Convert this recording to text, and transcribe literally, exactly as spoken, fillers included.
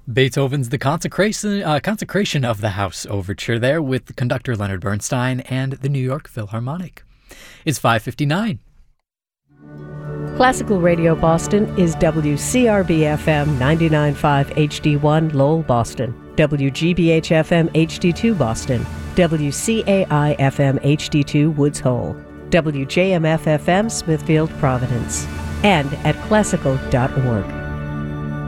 Beethoven's The Consecration, uh, Consecration of the House Overture there with conductor Leonard Bernstein and the New York Philharmonic. It's five fifty-nine. Classical Radio Boston is W C R B F M ninety-nine point five H D one Lowell, Boston, W G B H F M H D two Boston, W C A I F M H D two Woods Hole, W J M F F M Smithfield, Providence, and at classical dot org.